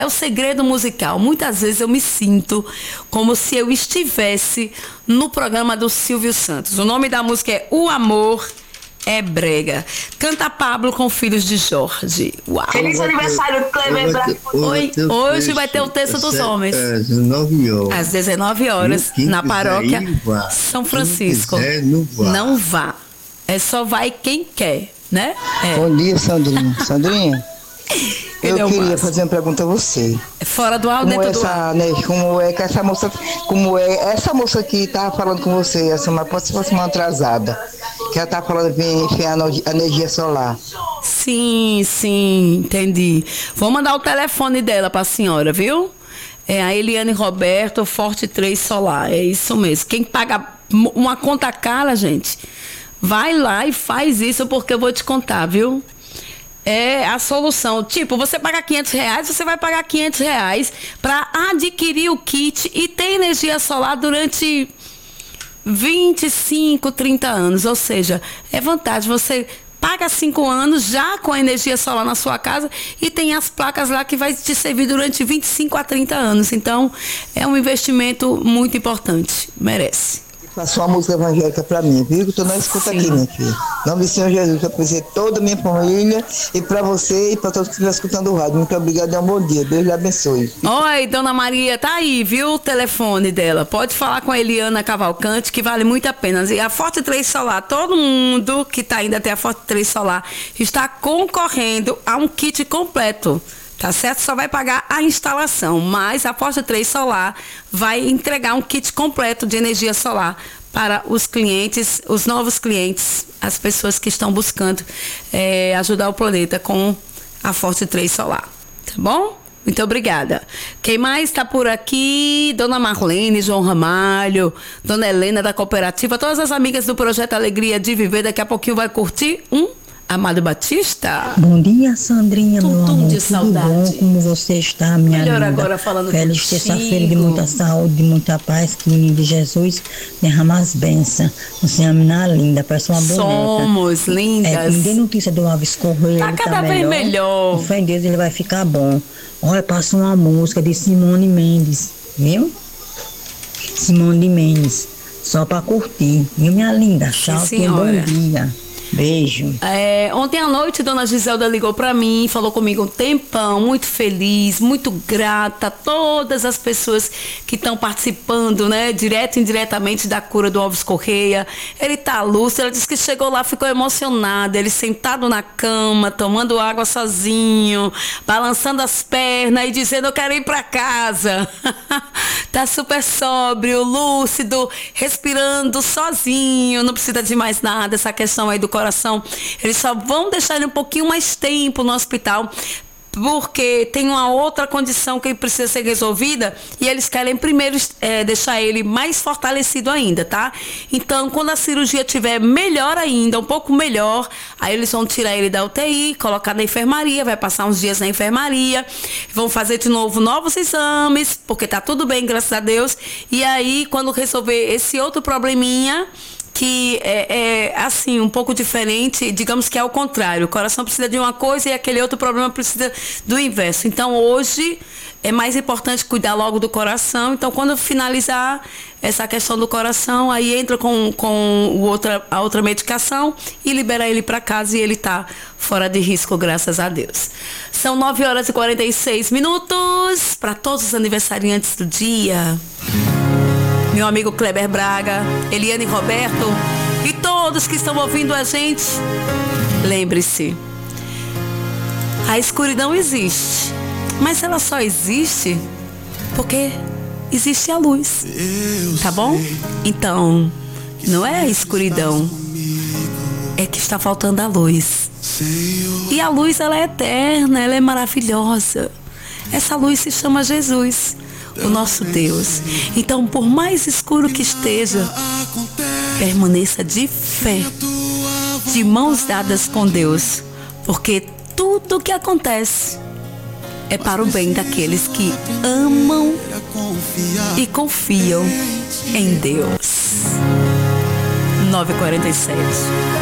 É o segredo musical. Muitas vezes eu me sinto como se eu estivesse no programa do Silvio Santos. O nome da música é O Amor é Brega. Canta Pablo com Filhos de Jorge. Uau. Feliz aniversário, Kleber Braga. Hoje vai ter o Terço dos Homens. Às 19 horas. Às 19 horas, na paróquia São Francisco. Não vá. É só vai quem quer, né? Bom dia, Sandrinha. Sandrinha, eu queria fazer uma pergunta a você. Fora do ar, dentro do ar. Como é que essa moça que estava falando com você, essa semana atrasada, que ela estava falando de enfiar a energia solar. Sim, entendi. Vou mandar o telefone dela para a senhora, viu? É a Eliane Roberto, Forte 3 Solar. É isso mesmo. Quem paga uma conta cara, gente, vai lá e faz isso, porque eu vou te contar, viu? É a solução. Tipo, você paga R$500, você vai pagar R$500 para adquirir o kit e ter energia solar durante 25, 30 anos. Ou seja, é vantagem. Você paga 5 anos já com a energia solar na sua casa e tem as placas lá que vai te servir durante 25 a 30 anos. Então, é um investimento muito importante. Merece. Passou uma música evangélica pra mim, viu? Que tu não escuta aqui, minha filha. Em nome do Senhor Jesus, para conhecer toda a minha família e pra você e pra todos que estão escutando o rádio. Muito obrigado e um bom dia. Deus lhe abençoe. Oi, Dona Maria, tá aí, viu? O telefone dela. Pode falar com a Eliana Cavalcante, que vale muito a pena. E a Forte 3 Solar, todo mundo que tá indo até a Forte 3 Solar está concorrendo a um kit completo. Tá certo? Só vai pagar a instalação, mas a Forte 3 Solar vai entregar um kit completo de energia solar para os clientes, os novos clientes, as pessoas que estão buscando ajudar o planeta com a Forte 3 Solar. Tá bom? Muito obrigada. Quem mais está por aqui? Dona Marlene, João Ramalho, Dona Helena da Cooperativa, todas as amigas do Projeto Alegria de Viver, daqui a pouquinho vai curtir Amado Batista. Bom dia, Sandrinha, meu amor. De saudade. Tudo bom? Como você está, minha Melhor linda? Agora falando Feliz contigo. terça-feira de muita saúde, de muita paz, que o menino de Jesus derrama as bênçãos. Você é uma menina linda, parece uma boneca. Somos lindas. Me dê notícia do Alves Correia. Tá ele cada vez melhor. Com fé em Deus ele vai ficar bom. Olha, passa uma música de Simone Mendes, viu? Simone Mendes, só pra curtir, viu, minha linda? Tchau, bom dia. Beijo. Ontem à noite, Dona Giselda ligou para mim, falou comigo um tempão, muito feliz, muito grata a todas as pessoas que estão participando, né, direto e indiretamente da cura do Alves Correia. Ele tá lúcido, ela disse que chegou lá, ficou emocionada, ele sentado na cama, tomando água sozinho, balançando as pernas e dizendo: eu quero ir para casa. Tá super sóbrio, lúcido, respirando sozinho, não precisa de mais nada. Essa questão aí do coração, eles só vão deixar ele um pouquinho mais tempo no hospital, porque tem uma outra condição que precisa ser resolvida e eles querem primeiro deixar ele mais fortalecido ainda, tá? Então, quando a cirurgia estiver melhor ainda, um pouco melhor, aí eles vão tirar ele da UTI, colocar na enfermaria, vai passar uns dias na enfermaria, vão fazer de novo novos exames, porque tá tudo bem, graças a Deus, e aí, quando resolver esse outro probleminha, que é assim, um pouco diferente, digamos que é o contrário. O coração precisa de uma coisa e aquele outro problema precisa do inverso. Então, hoje, é mais importante cuidar logo do coração. Então, quando finalizar essa questão do coração, aí entra com a outra medicação e libera ele para casa e ele tá fora de risco, graças a Deus. São 9h46 para todos os aniversariantes do dia. Meu amigo Kleber Braga, Eliane Roberto e todos que estão ouvindo a gente, lembre-se, a escuridão existe, mas ela só existe porque existe a luz, tá bom? Então, não é a escuridão, é que está faltando a luz. E a luz, ela é eterna, ela é maravilhosa. Essa luz se chama Jesus, o nosso Deus. Então, por mais escuro que esteja, permaneça de fé, de mãos dadas com Deus, porque tudo que acontece é para o bem daqueles que amam e confiam em Deus. 9h47.